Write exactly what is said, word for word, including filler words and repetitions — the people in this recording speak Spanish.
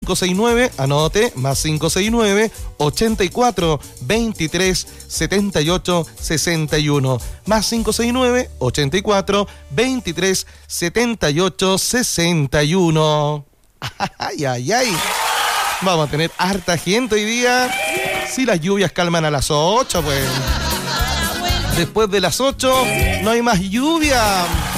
cinco seis nueve, anote, más cinco seis nueve, ochenta y cuatro, veintitrés, setenta y ocho, sesenta y uno, más cinco seis nueve, ochenta y cuatro, veintitrés, setenta y ocho, sesenta y uno. Ay, ay, ay. Vamos a tener harta gente hoy día. Si las lluvias calman a las ocho, pues. Después de las ocho no hay más lluvia.